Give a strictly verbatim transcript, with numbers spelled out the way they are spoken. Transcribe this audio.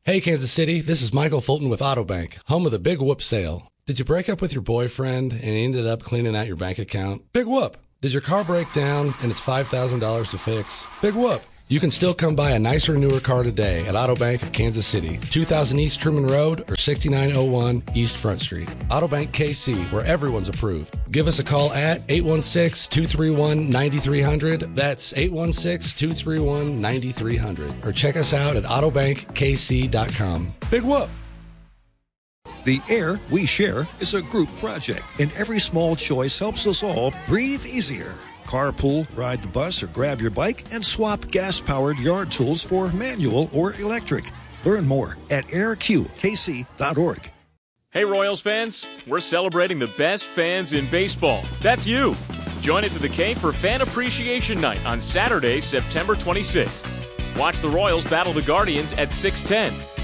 Hey, Kansas City, this is Michael Fulton with Autobank, home of the Big Whoop sale. Did you break up with your boyfriend and he ended up cleaning out your bank account? Big whoop. Did your car break down and it's five thousand dollars to fix? Big whoop. You can still come buy a nicer, newer car today at Autobank of Kansas City, two thousand East Truman Road or sixty-nine oh one East Front Street. Autobank K C, where everyone's approved. Give us a call at eight one six, two three one, nine three zero zero. That's eight one six, two three one, nine three zero zero. Or check us out at autobank k c dot com. Big whoop! The Air We Share is a group project, and every small choice helps us all breathe easier. Carpool, ride the bus, or grab your bike and swap gas-powered yard tools for manual or electric. Learn more at air q k c dot org. Hey Royals fans, we're celebrating the best fans in baseball. That's you. Join us at the Cape for Fan Appreciation Night on Saturday, September twenty-sixth. Watch the Royals battle the Guardians at six ten.